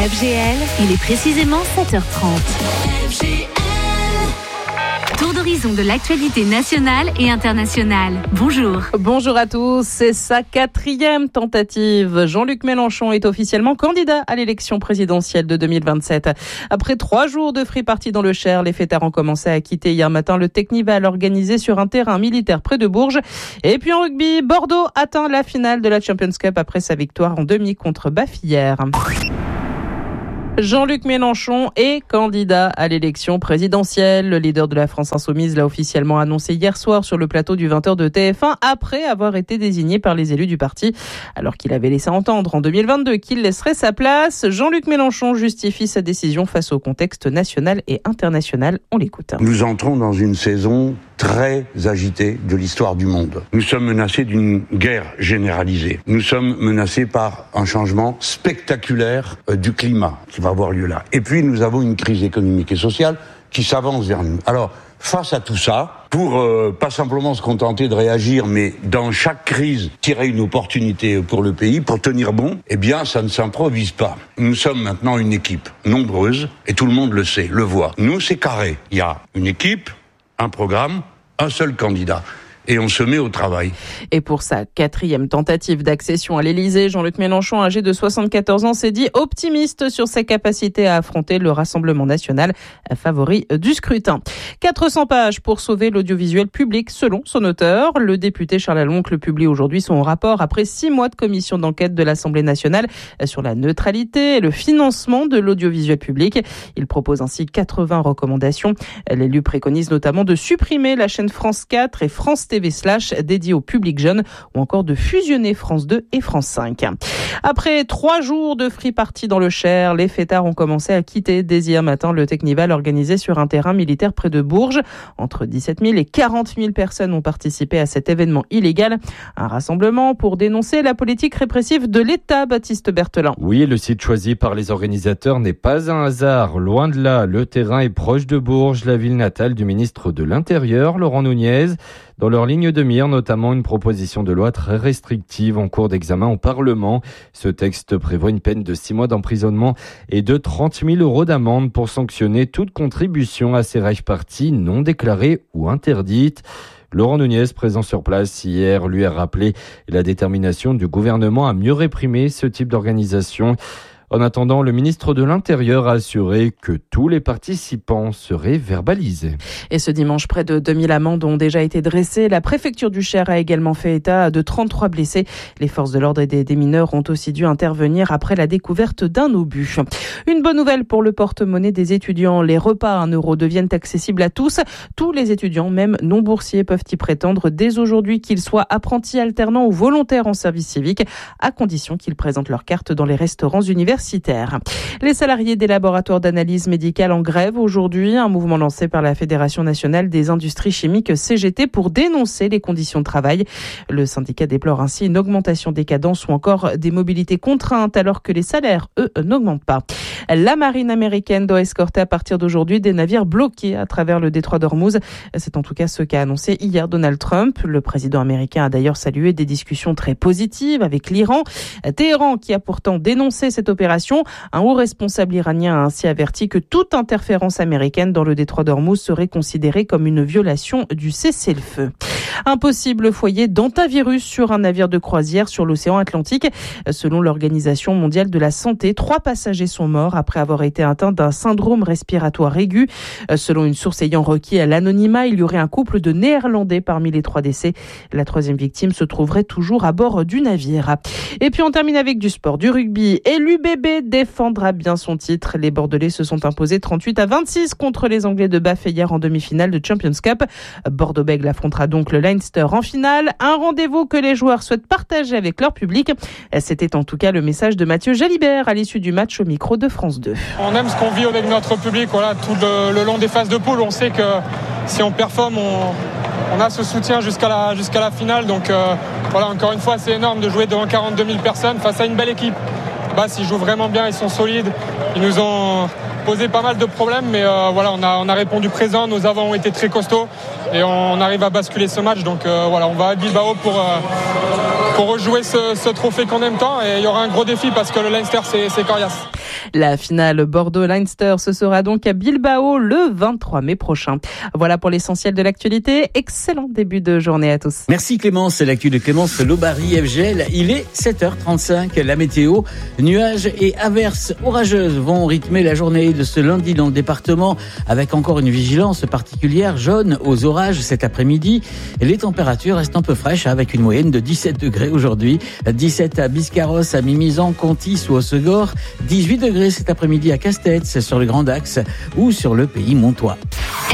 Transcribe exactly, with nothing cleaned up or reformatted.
F G L, il est précisément sept heures trente. F G L. Tour d'horizon de l'actualité nationale et internationale. Bonjour. Bonjour à tous, c'est sa quatrième tentative. Jean-Luc Mélenchon est officiellement candidat à l'élection présidentielle de deux mille vingt-sept. Après trois jours de free party dans le Cher, les fêtards ont commencé à quitter hier matin le Technival organisé sur un terrain militaire près de Bourges. Et puis en rugby, Bordeaux atteint la finale de la Champions Cup après sa victoire en demi contre Bath hier. Jean-Luc Mélenchon est candidat à l'élection présidentielle. Le leader de la France Insoumise l'a officiellement annoncé hier soir sur le plateau du vingt heures de T F un après avoir été désigné par les élus du parti. Alors qu'il avait laissé entendre en deux mille vingt-deux qu'il laisserait sa place, Jean-Luc Mélenchon justifie sa décision face au contexte national et international. On l'écoute. Nous entrons dans une saison très agitée de l'histoire du monde. Nous sommes menacés d'une guerre généralisée. Nous sommes menacés par un changement spectaculaire du climat qui va avoir lieu là. Et puis nous avons une crise économique et sociale qui s'avance vers nous. Alors, face à tout ça, pour euh, pas simplement se contenter de réagir, mais dans chaque crise, tirer une opportunité pour le pays, pour tenir bon, eh bien, ça ne s'improvise pas. Nous sommes maintenant une équipe nombreuse, et tout le monde le sait, le voit. Nous, c'est carré. Il y a une équipe, un programme, un seul candidat. Et on se met au travail. Et pour sa quatrième tentative d'accession à l'Élysée, Jean-Luc Mélenchon, âgé de soixante-quatorze ans, s'est dit optimiste sur sa capacité à affronter le Rassemblement national, favori du scrutin. quatre cents pages pour sauver l'audiovisuel public, selon son auteur. Le député Charles Aloncle publie aujourd'hui son rapport après six mois de commission d'enquête de l'Assemblée nationale sur la neutralité et le financement de l'audiovisuel public. Il propose ainsi quatre-vingts recommandations. L'élu préconise notamment de supprimer la chaîne France quatre et France T V Slash dédié au public jeune ou encore de fusionner France deux et France cinq. Après trois jours de free party dans le Cher, les fêtards ont commencé à quitter dès hier matin le Technival organisé sur un terrain militaire près de Bourges. Entre dix-sept mille et quarante mille personnes ont participé à cet événement illégal. Un rassemblement pour dénoncer la politique répressive de l'État, Baptiste Berthelin. Oui, le site choisi par les organisateurs n'est pas un hasard. Loin de là, le terrain est proche de Bourges, la ville natale du ministre de l'Intérieur, Laurent Nunez. Dans leur ligne de mire, notamment une proposition de loi très restrictive en cours d'examen au Parlement. Ce texte prévoit une peine de six mois d'emprisonnement et de trente mille euros d'amende pour sanctionner toute contribution à ces rave-parties non déclarées ou interdites. Laurent Nunez, présent sur place hier, lui a rappelé la détermination du gouvernement à mieux réprimer ce type d'organisation. En attendant, le ministre de l'Intérieur a assuré que tous les participants seraient verbalisés. Et ce dimanche, près de deux mille amendes ont déjà été dressées. La préfecture du Cher a également fait état de trente-trois blessés. Les forces de l'ordre et des démineurs ont aussi dû intervenir après la découverte d'un obus. Une bonne nouvelle pour le porte-monnaie des étudiants. Les repas à un euro deviennent accessibles à tous. Tous les étudiants, même non boursiers, peuvent y prétendre dès aujourd'hui, qu'ils soient apprentis, alternants ou volontaires en service civique, à condition qu'ils présentent leur carte dans les restaurants universitaires. Les salariés des laboratoires d'analyse médicale en grève aujourd'hui, un mouvement lancé par la Fédération nationale des industries chimiques C G T pour dénoncer les conditions de travail. Le syndicat déplore ainsi une augmentation des cadences ou encore des mobilités contraintes alors que les salaires, eux, n'augmentent pas. La marine américaine doit escorter à partir d'aujourd'hui des navires bloqués à travers le détroit d'Ormuz. C'est en tout cas ce qu'a annoncé hier Donald Trump. Le président américain a d'ailleurs salué des discussions très positives avec l'Iran. Téhéran, qui a pourtant dénoncé cette opération. Un haut responsable iranien a ainsi averti que toute interférence américaine dans le détroit d'Ormuz serait considérée comme une violation du cessez-le-feu. Un possible foyer d'antivirus sur un navire de croisière sur l'océan Atlantique. Selon l'Organisation mondiale de la santé, trois passagers sont morts après avoir été atteints d'un syndrome respiratoire aigu. Selon une source ayant requis à l'anonymat, il y aurait un couple de Néerlandais parmi les trois décès. La troisième victime se trouverait toujours à bord du navire. Et puis on termine avec du sport, du rugby. Et l'U B B défendra bien son titre. Les Bordelais se sont imposés trente-huit à vingt-six contre les Anglais de Bath hier en demi-finale de Champions Cup. Bordeaux-Bègles affrontera donc le Leinster en finale. Un rendez-vous que les joueurs souhaitent partager avec leur public. C'était en tout cas le message de Mathieu Jalibert à l'issue du match au micro de France deux. On aime ce qu'on vit avec notre public, voilà, tout le, le long des phases de poule. On sait que si on performe, on, on a ce soutien jusqu'à la, jusqu'à la finale. Donc euh, voilà, encore une fois, c'est énorme de jouer devant quarante-deux mille personnes face à une belle équipe. Basse, ils jouent vraiment bien, ils sont solides. Ils nous ont posé pas mal de problèmes, mais euh, voilà, on a, on a répondu présent. Nos avants ont été très costauds et on, on arrive à basculer ce match. Donc euh, voilà, on va à Bilbao pour, euh, pour rejouer ce, ce trophée qu'on aime tant. Et il y aura un gros défi parce que le Leinster, c'est, c'est coriace. La finale Bordeaux-Leinster, ce sera donc à Bilbao le vingt-trois mai prochain. Voilà pour l'essentiel de l'actualité. Excellent début de journée à tous. Merci Clémence. L'actu de Clémence Lobary F G L. Il est sept heures trente-cinq. La météo, nuages et averses orageuses vont rythmer la journée de ce lundi dans le département, avec encore une vigilance particulière jaune aux orages cet après-midi. Les températures restent un peu fraîches avec une moyenne de dix-sept degrés aujourd'hui. dix-sept à Biscarrosse, à Mimizan, Contis ou Hossegor. dix-huit degrés cet après-midi à Castets sur le Grand Axe ou sur le Pays Montois.